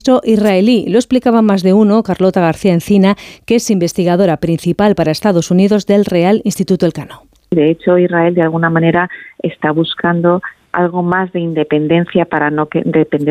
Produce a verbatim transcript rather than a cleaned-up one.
israelí. Lo explicaba más de uno Carlota García Encina, que es investigadora principal para Estados Unidos del Real Instituto Elcano. De hecho, Israel de alguna manera está buscando algo más de independencia para no que, depender